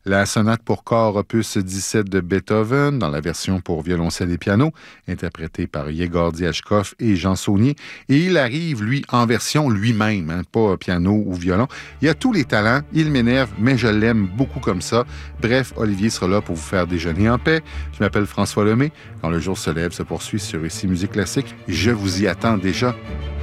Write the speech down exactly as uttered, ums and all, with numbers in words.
La sonate pour corps opus dix-sept de Beethoven, dans la version pour violoncelle et piano, interprétée par Yegor Diachkov et Jean Saunier. Et il arrive, lui, en version lui-même, hein, pas piano ou violon. Il a tous les talents, il m'énerve, mais je l'aime beaucoup comme ça. Bref, Olivier sera là pour vous faire déjeuner en paix. Je m'appelle François Lemay. Quand le jour se lève, se poursuit sur Ici Musique Classique. Je vous y attends déjà.